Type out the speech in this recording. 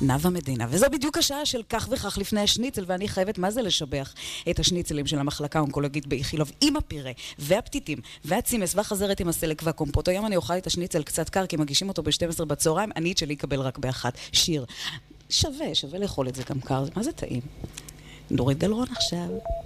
נאוה מדינה, וזו בדיוק השעה של כך וכך לפני השניצל, ואני חייבת מה זה לשבח את השניצלים של המחלקה האונקולוגית באיכילוב עם הפירה והפתיתים והצימס והחזרת עם הסלק והקומפוט. היום אני אוכל את השניצל קצת קר כי מגישים אותו ב-12 בצהריים, אני את שלי אקבל רק באחת. שיר, שווה לאכול את זה גם קר, מה זה טעים? נורית גלרון עכשיו.